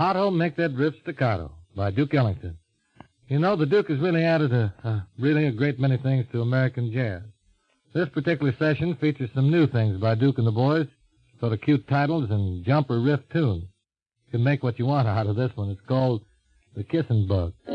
Hotto, Make That Riff Staccato by Duke Ellington. You know, the Duke has really added a great many things to American jazz. This particular session features some new things by Duke and the boys, sort of cute titles and jumper riff tunes. You can make what you want out of this one. It's called The Kissin' Bug.